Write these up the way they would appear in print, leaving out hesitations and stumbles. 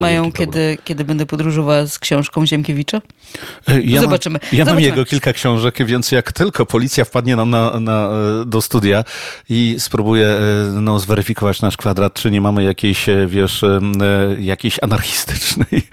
Mają, kiedy będę podróżowała z książką Ziemkiewicza? Zobaczymy. Ja mam jego kilka książek, więc jak tylko policja wpadnie nam do studia i spróbuje zweryfikować nasz kwadrat, czy nie mamy jakiejś anarchistycznej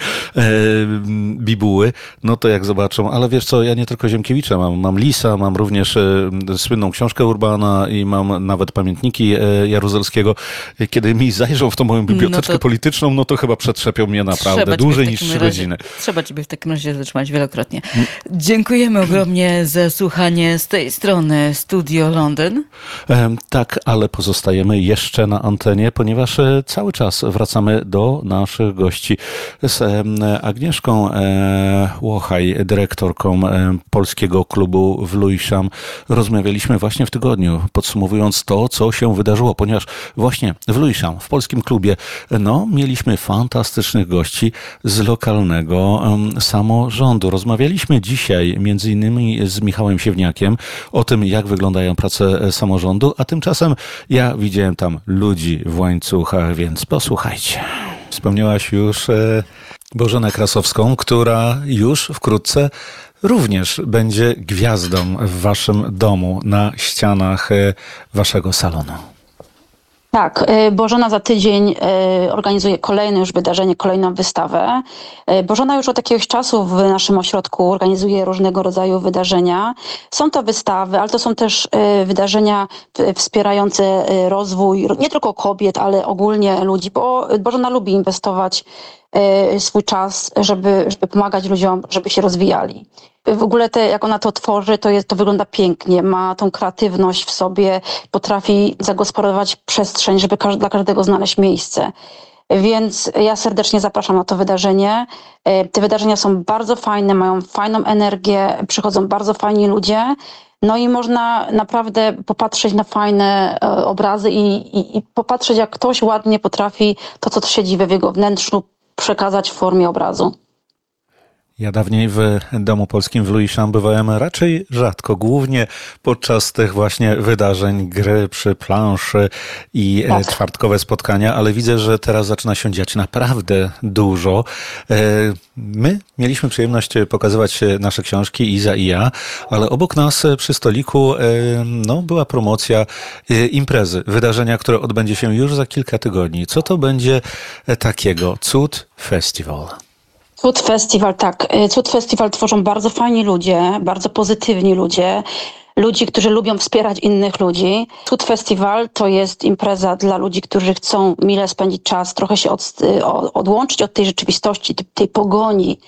bibuły, no to jak zobaczą, ale wiesz co, ja nie tylko Ziemkiewicza mam Lisa, mam również słynną książkę Urbana i mam nawet pamiętniki Jaruzelskiego. Kiedy mi zajrzą w tą moją biblioteczkę polityczną, no to chyba przetrzepią mnie naprawdę dłużej niż 3 godziny. Trzeba ciebie w takim razie zatrzymać wielokrotnie. Dziękujemy ogromnie za słuchanie z tej strony Studio Londyn. Tak, ale pozostajemy jeszcze na antenie, ponieważ cały czas wracamy do naszych gości z Agnieszką Łochaj, dyrektorką Polskiego Klubu w Lewisham. Rozmawialiśmy właśnie w tygodniu, podsumowując to, co się wydarzyło, ponieważ właśnie w Lewisham, w Polskim Klubie, mieliśmy fantastycznych gości z lokalnego samorządu. Rozmawialiśmy dzisiaj między innymi z Michałem Siewniakiem o tym, jak wyglądają prace samorządu, a tymczasem ja widziałem tam ludzi w łańcuchach, więc posłuchajcie. Wspomniałaś już Bożenę Krasowską, która już wkrótce również będzie gwiazdą w waszym domu, na ścianach waszego salonu. Tak, Bożena za tydzień organizuje kolejne już wydarzenie, kolejną wystawę. Bożena już od jakiegoś czasu w naszym ośrodku organizuje różnego rodzaju wydarzenia. Są to wystawy, ale to są też wydarzenia wspierające rozwój nie tylko kobiet, ale ogólnie ludzi, bo Bożena lubi inwestować swój czas, żeby pomagać ludziom, żeby się rozwijali. W ogóle jak ona to tworzy, to wygląda pięknie, ma tą kreatywność w sobie, potrafi zagospodarować przestrzeń, żeby dla każdego znaleźć miejsce. Więc ja serdecznie zapraszam na to wydarzenie. Te wydarzenia są bardzo fajne, mają fajną energię, przychodzą bardzo fajni ludzie. No i można naprawdę popatrzeć na fajne obrazy i popatrzeć, jak ktoś ładnie potrafi to, co siedzi we jego wnętrzu, przekazać w formie obrazu. Ja dawniej w Domu Polskim w Lewisham bywałem raczej rzadko, głównie podczas tych właśnie wydarzeń, gry przy planszy i czwartkowe spotkania, ale widzę, że teraz zaczyna się dziać naprawdę dużo. My mieliśmy przyjemność pokazywać nasze książki, Iza i ja, ale obok nas przy stoliku była promocja imprezy, wydarzenia, które odbędzie się już za kilka tygodni. Co to będzie takiego? Cud Festival. Cud Festival, tak. Cud Festival tworzą bardzo fajni ludzie, bardzo pozytywni ludzie, którzy lubią wspierać innych ludzi. Cud Festival to jest impreza dla ludzi, którzy chcą mile spędzić czas, trochę się odłączyć od tej rzeczywistości, tej pogoni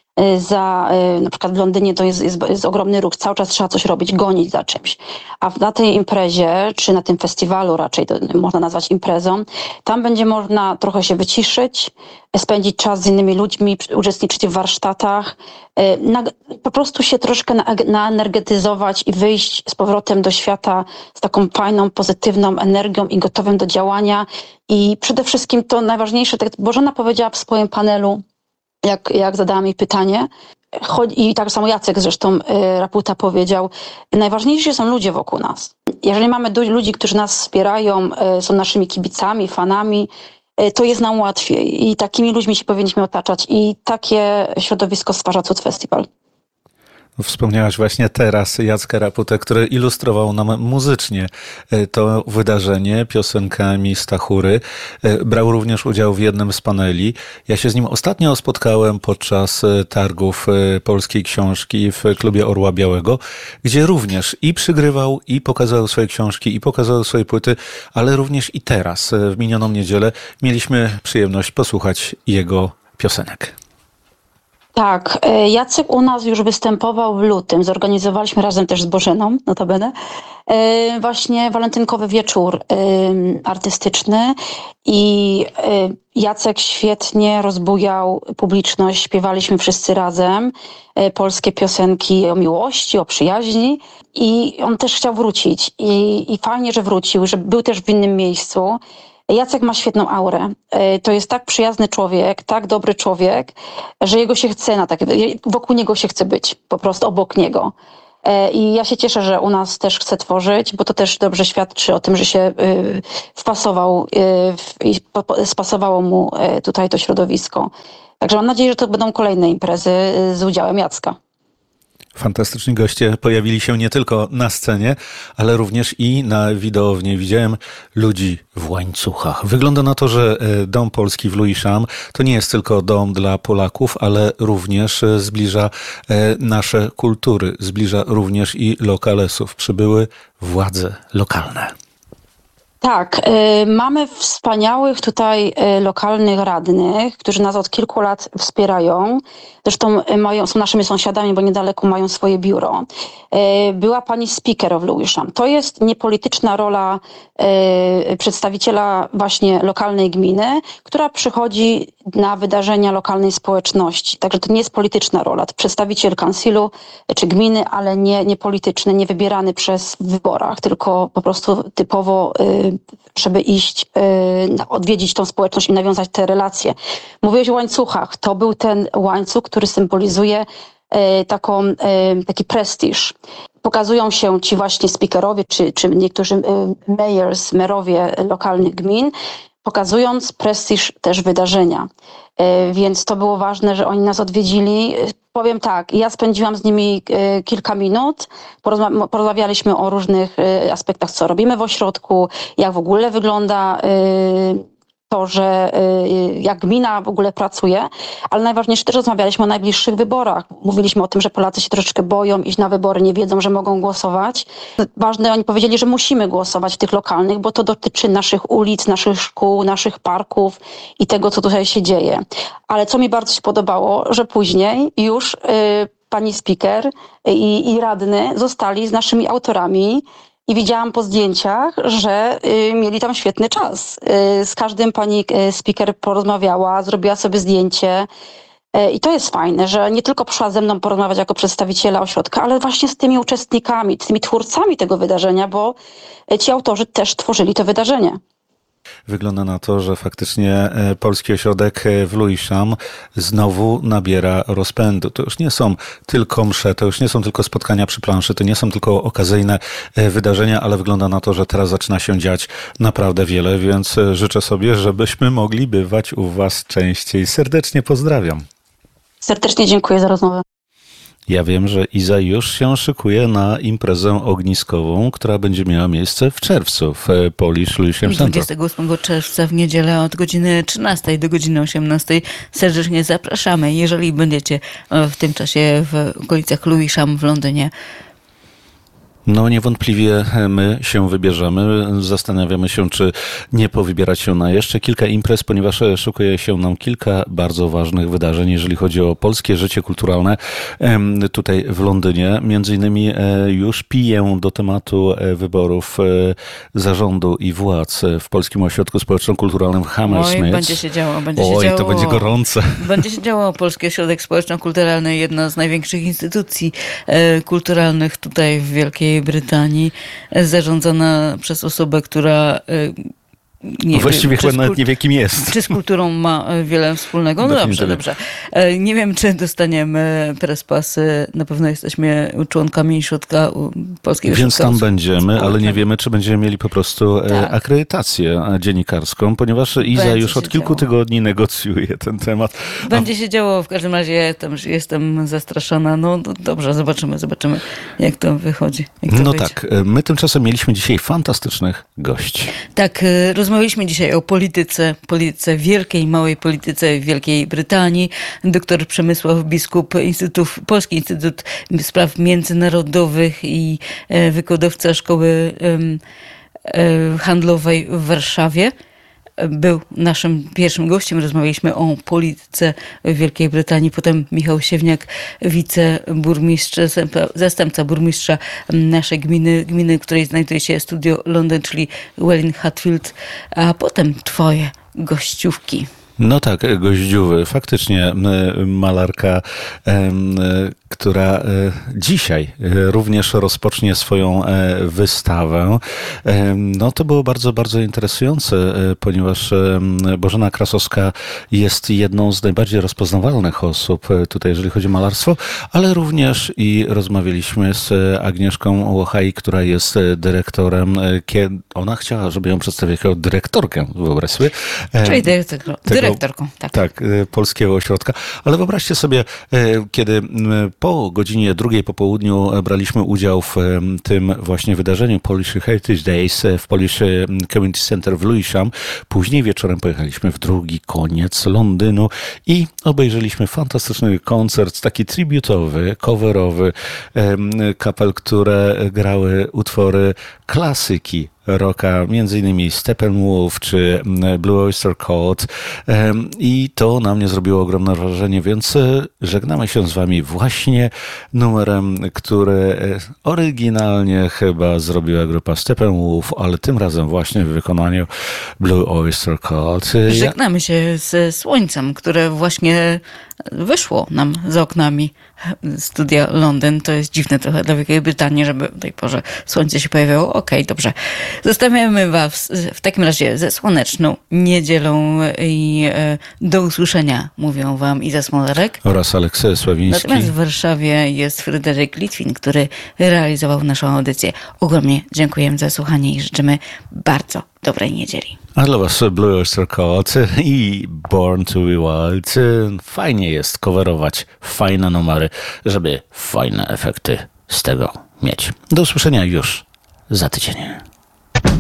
na przykład w Londynie to jest ogromny ruch, cały czas trzeba coś robić, gonić za czymś. A na tej imprezie, czy na tym festiwalu raczej to można nazwać imprezą, tam będzie można trochę się wyciszyć, spędzić czas z innymi ludźmi, uczestniczyć w warsztatach, po prostu się troszkę naenergetyzować i wyjść z powrotem do świata z taką fajną, pozytywną energią i gotowym do działania. I przede wszystkim to najważniejsze, tak Bożena powiedziała w swoim panelu, jak zadałam jej pytanie, i tak samo Jacek zresztą Raputa powiedział, najważniejsi są ludzie wokół nas. Jeżeli mamy ludzi, którzy nas wspierają, są naszymi kibicami, fanami, to jest nam łatwiej i takimi ludźmi się powinniśmy otaczać i takie środowisko stwarza Cud Festival. Wspomniałaś właśnie teraz Jacka Raputę, który ilustrował nam muzycznie to wydarzenie piosenkami Stachury. Brał również udział w jednym z paneli. Ja się z nim ostatnio spotkałem podczas targów polskiej książki w klubie Orła Białego, gdzie również i przygrywał, i pokazywał swoje książki, i pokazywał swoje płyty, ale również i teraz, w minioną niedzielę, mieliśmy przyjemność posłuchać jego piosenek. Tak, Jacek u nas już występował w lutym. Zorganizowaliśmy razem też z Bożeną, notabene, właśnie walentynkowy wieczór artystyczny i Jacek świetnie rozbujał publiczność. Śpiewaliśmy wszyscy razem polskie piosenki o miłości, o przyjaźni i on też chciał wrócić i fajnie, że wrócił, że był też w innym miejscu. Jacek ma świetną aurę. To jest tak przyjazny człowiek, tak dobry człowiek, że jego się chce wokół niego się chce być, po prostu obok niego. I ja się cieszę, że u nas też chce tworzyć, bo to też dobrze świadczy o tym, że się wpasował i spasowało mu tutaj to środowisko. Także mam nadzieję, że to będą kolejne imprezy z udziałem Jacka. Fantastyczni goście pojawili się nie tylko na scenie, ale również i na widowni. Widziałem ludzi w łańcuchach. Wygląda na to, że Dom Polski w Lewisham to nie jest tylko dom dla Polaków, ale również zbliża nasze kultury, zbliża również i lokalesów. Przybyły władze lokalne. Tak, mamy wspaniałych tutaj lokalnych radnych, którzy nas od kilku lat wspierają. Zresztą są naszymi sąsiadami, bo niedaleko mają swoje biuro. Była pani speaker of Lewisham. To jest niepolityczna rola przedstawiciela właśnie lokalnej gminy, która przychodzi na wydarzenia lokalnej społeczności. Także to nie jest polityczna rola. To przedstawiciel kansilu czy gminy, ale nie polityczny, nie wybierany w wyborach, tylko po prostu typowo, żeby iść, odwiedzić tą społeczność i nawiązać te relacje. Mówiłeś o łańcuchach. To był ten łańcuch, który symbolizuje taki prestiż. Pokazują się ci właśnie speakerowie, czy niektórzy merowie lokalnych gmin, pokazując prestiż też wydarzenia. Więc to było ważne, że oni nas odwiedzili. Powiem tak, ja spędziłam z nimi kilka minut, porozmawialiśmy o różnych aspektach, co robimy w ośrodku, jak w ogóle wygląda to, że jak gmina w ogóle pracuje, ale najważniejsze też rozmawialiśmy o najbliższych wyborach. Mówiliśmy o tym, że Polacy się troszeczkę boją iść na wybory, nie wiedzą, że mogą głosować. Ważne, oni powiedzieli, że musimy głosować w tych lokalnych, bo to dotyczy naszych ulic, naszych szkół, naszych parków i tego, co tutaj się dzieje. Ale co mi bardzo się podobało, że później już pani speaker i radny zostali z naszymi autorami. I widziałam po zdjęciach, że mieli tam świetny czas. Z każdym pani speaker porozmawiała, zrobiła sobie zdjęcie. I to jest fajne, że nie tylko przyszła ze mną porozmawiać jako przedstawiciela ośrodka, ale właśnie z tymi uczestnikami, tymi twórcami tego wydarzenia, bo ci autorzy też tworzyli to wydarzenie. Wygląda na to, że faktycznie Polski Ośrodek w Lewisham znowu nabiera rozpędu. To już nie są tylko msze, to już nie są tylko spotkania przy planszy, to nie są tylko okazyjne wydarzenia, ale wygląda na to, że teraz zaczyna się dziać naprawdę wiele, więc życzę sobie, żebyśmy mogli bywać u Was częściej. Serdecznie pozdrawiam. Serdecznie dziękuję za rozmowę. Ja wiem, że Iza już się szykuje na imprezę ogniskową, która będzie miała miejsce w czerwcu w Polish Lewisham Center. 28 czerwca w niedzielę od godziny 13 do godziny 18 serdecznie zapraszamy. Jeżeli będziecie w tym czasie w okolicach Lewisham w Londynie. No niewątpliwie my się wybierzemy. Zastanawiamy się, czy nie powybierać się na jeszcze kilka imprez, ponieważ szykuje się nam kilka bardzo ważnych wydarzeń, jeżeli chodzi o polskie życie kulturalne tutaj w Londynie. Między innymi już piję do tematu wyborów zarządu i władz w Polskim Ośrodku Społeczno-Kulturalnym w Hammersmith. Oj, będzie się działo. To będzie gorące. Będzie się działo. Polski Ośrodek Społeczno-Kulturalny, jedna z największych instytucji kulturalnych tutaj w Wielkiej Brytanii, zarządzana przez osobę, która właściwie chyba nawet nie wie, kim jest. Czy z kulturą ma wiele wspólnego? No dobrze. Nie wiem, czy dostaniemy press-pasy. Na pewno jesteśmy członkami Polskiego Ośrodka. Więc tam będziemy, ale nie wiemy, czy będziemy mieli po prostu akredytację dziennikarską, ponieważ Iza już od kilku tygodni negocjuje ten temat. Będzie się działo, w każdym razie jestem zastraszona. No dobrze, zobaczymy, jak to wychodzi. Tak, my tymczasem mieliśmy dzisiaj fantastycznych gości. Tak, rozmawialiśmy dzisiaj o polityce wielkiej i małej polityce w Wielkiej Brytanii. Doktor Przemysław Biskup, Polski Instytut Spraw Międzynarodowych i wykładowca Szkoły Handlowej w Warszawie. Był naszym pierwszym gościem. Rozmawialiśmy o polityce w Wielkiej Brytanii. Potem Michał Siewniak, wiceburmistrz, zastępca burmistrza naszej gminy, w której znajduje się studio Londyn, czyli Welwyn Hatfield. A potem twoje gościówki. No tak, Goździówy. Faktycznie malarka, która dzisiaj również rozpocznie swoją wystawę. No to było bardzo, bardzo interesujące, ponieważ Bożena Krasowska jest jedną z najbardziej rozpoznawalnych osób tutaj, jeżeli chodzi o malarstwo, ale również i rozmawialiśmy z Agnieszką Łochaj, która jest dyrektorem. Ona chciała, żeby ją przedstawić jako dyrektorkę, wyobraź sobie. Czyli dyrektorką, tak. Tak, Polskiego Ośrodka. Ale wyobraźcie sobie, kiedy po godzinie 2 po południu braliśmy udział w tym właśnie wydarzeniu Polish Heritage Days w Polish Community Center w Lewisham. Później wieczorem pojechaliśmy w drugi koniec Londynu i obejrzeliśmy fantastyczny koncert, taki tributowy, coverowy kapel, które grały utwory klasyki rocka, między innymi Steppenwolf czy Blue Oyster Cult, i to na mnie zrobiło ogromne wrażenie, więc żegnamy się z wami właśnie numerem, który oryginalnie chyba zrobiła grupa Steppenwolf, ale tym razem właśnie w wykonaniu Blue Oyster Cult. Żegnamy się ze słońcem, które właśnie wyszło nam za oknami studia Londyn. To jest dziwne trochę dla Wielkiej Brytanii, żeby o tej porze słońce się pojawiało. Okej, dobrze. Zostawiamy was w takim razie ze słoneczną niedzielą i do usłyszenia mówią wam Iza Smolarek oraz Aleksej Sławiński. Natomiast w Warszawie jest Fryderyk Litwin, który realizował naszą audycję. Ogromnie dziękujemy za słuchanie i życzymy bardzo dobrej niedzieli. A dla was Blue Oyster Cult i Born to be Wild. Fajnie jest coverować fajne numery, żeby fajne efekty z tego mieć. Do usłyszenia już za tydzień.